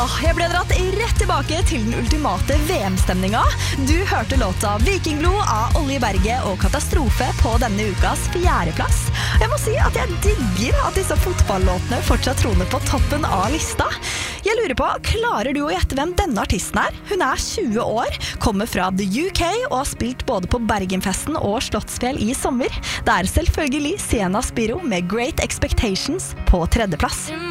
Jeg ble dratt rett tilbake til den ultimate VM-stemninga. Du hørte låta Vikingblod av Olje Berge og Katastrofe på denne ukas 4. plass. Jeg må si at jeg digger at disse fotballåtene fortsatt troner på toppen av lista. Jeg lurer på, klarer du å gjette hvem denne artisten er? Hun er 20 år, kommer fra The UK og har spilt både på Bergenfesten og Slottsfjell i sommer. Det er selvfølgelig Sienna Spiro med Great Expectations på 3. plass.